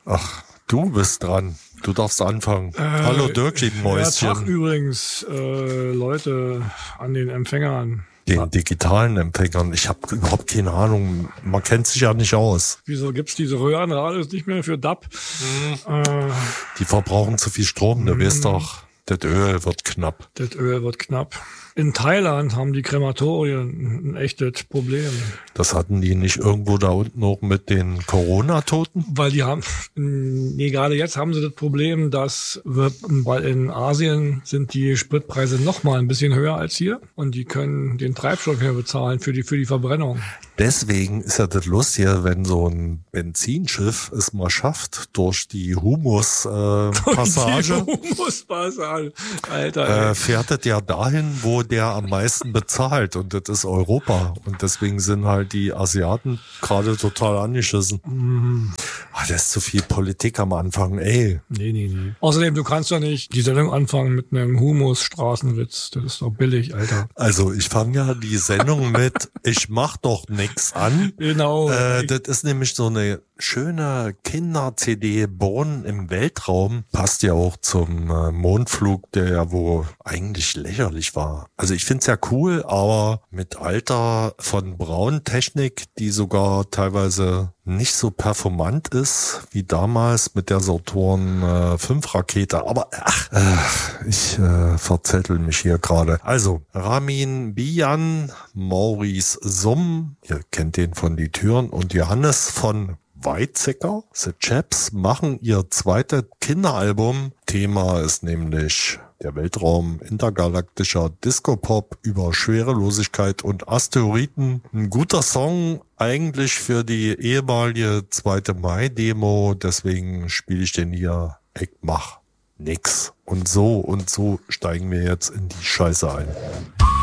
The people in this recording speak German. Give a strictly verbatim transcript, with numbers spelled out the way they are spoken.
Ach, du bist dran. Du darfst anfangen. Äh, Hallo Dirkie Mäuschen. Ja, Tag übrigens, äh, Leute an den Empfängern. Den digitalen Empfängern. Ich habe überhaupt keine Ahnung. Man kennt sich ja nicht aus. Wieso gibt's diese Röhrenradios nicht mehr für D A B? Mhm. Äh, Die verbrauchen zu viel Strom. Du weißt doch, das Öl wird knapp. Das Öl wird knapp. In Thailand haben die Krematorien ein echtes Problem. Das hatten die nicht irgendwo da unten auch mit den Corona-Toten? Weil die haben, nee, gerade jetzt haben sie das Problem, dass wir, weil in Asien sind die Spritpreise noch mal ein bisschen höher als hier und die können den Treibstoff mehr bezahlen für die, für die Verbrennung. Deswegen ist ja das Lustige, wenn so ein Benzinschiff es mal schafft, durch die Humus-Passage, äh, Humus-Passage, Alter, äh, fährt das ja dahin, wo der am meisten bezahlt, und das ist Europa. Und deswegen sind halt die Asiaten gerade total angeschissen. Mhm. Ach, das ist zu viel Politik am Anfang, ey. Nee, nee, nee. Außerdem, du kannst doch nicht die Sendung anfangen mit einem Humus-Straßenwitz. Das ist doch billig, Alter. Also, ich fange ja die Sendung mit ich mach doch nix an. Genau. Äh, das ist nämlich so eine schöne Kinder-C D, Born im Weltraum. Passt ja auch zum äh, Mondflug, der ja wohl eigentlich lächerlich war. Also ich find's ja cool, aber mit Alter von Braun-Technik, die sogar teilweise nicht so performant ist wie damals mit der Saturn äh, fünf Rakete. Aber ach, äh, ich äh, verzettel mich hier gerade. Also Ramin Bian, Maurice Summ, ihr kennt den von Die Türen, und Johannes von Weizsäcker, The Chaps, machen ihr zweites Kinderalbum. Thema ist nämlich der Weltraum, intergalaktischer Disco-Pop über Schwerelosigkeit und Asteroiden. Ein guter Song eigentlich für die ehemalige zweite Mai-Demo, deswegen spiele ich den hier. Ich mach nix. Und so und so steigen wir jetzt in die Scheiße ein.